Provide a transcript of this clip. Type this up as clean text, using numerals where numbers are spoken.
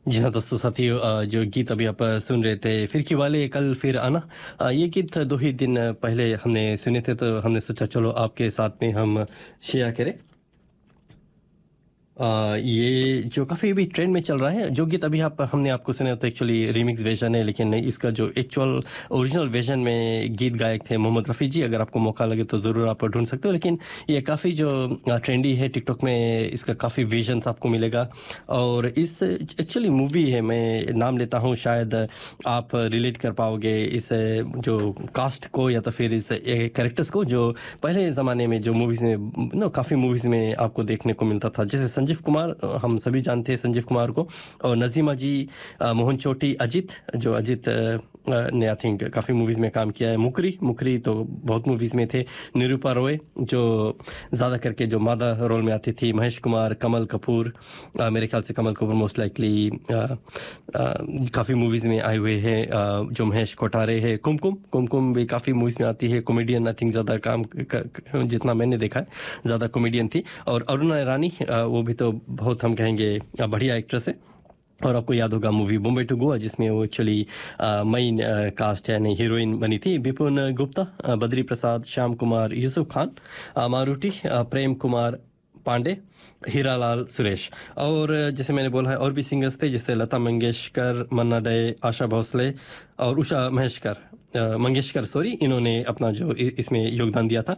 जी हाँ, दोस्तों साथियों जो गीत अभी आप सुन रहे थे फिर की वाले कल फिर आना। ये गीत 2 ही दिन पहले हमने सुने थे तो हमने सोचा चलो आपके साथ में हम शेयर करें। ये जो काफ़ी अभी ट्रेंड में चल रहा है, जो गीत अभी आप हमने आपको सुना तो एक्चुअली रीमिक्स वर्जन है, लेकिन इसका जो एक्चुअल ओरिजिनल वर्जन में गीत गायक थे मोहम्मद रफ़ी जी। अगर आपको मौका लगे तो ज़रूर आप ढूंढ सकते हो, लेकिन ये काफ़ी जो ट्रेंडी है टिकटॉक में, इसका काफ़ी वर्जन्स आपको मिलेगा। और इस एक्चुअली मूवी है, मैं नाम लेता हूँ, शायद आप रिलेट कर पाओगे इस जो कास्ट को या तो फिर इस कैरेक्टर्स को जो पहले ज़माने में जो मूवीज़ में काफ़ी मूवीज़ में आपको देखने को मिलता था। जैसे संजीव कुमार, हम सभी जानते हैं संजीव कुमार को, और नज़ीमा जी, मोहन चोटी, अजित, जो अजित ने आई थिंक काफ़ी मूवीज़ में काम किया है। मुकरी मुकरी तो बहुत मूवीज़ में थे। निरूपा रॉय जो ज़्यादा करके जो मादा रोल में आती थी। महेश कुमार, कमल कपूर, मेरे ख्याल से कमल कपूर मोस्ट लाइकली काफ़ी मूवीज़ में आए हुए हैं। जो महेश कोठारे है, कुमकुम कुमकुम भी काफ़ी मूवीज़ में आती है। कॉमेडियन आई थिंक ज़्यादा काम जितना मैंने देखा है ज़्यादा कॉमेडियन थी। और अरुणा ईरानी, वो भी तो बहुत हम कहेंगे बढ़िया एक्ट्रेस है। और आपको याद होगा मूवी बॉम्बे टू गोवा, जिसमें वो एक्चुअली मेन कास्ट यानी हीरोइन बनी थी। विपुन गुप्ता, बद्री प्रसाद, श्याम कुमार, यूसुफ खान, मारूटी, प्रेम कुमार पांडे, हीरालाल सुरेश। और जैसे मैंने बोला है और भी सिंगर्स थे, जैसे लता मंगेशकर, मन्ना डे, आशा भोसले और उषा मंगेशकर, सॉरी, इन्होंने अपना जो इसमें योगदान दिया था।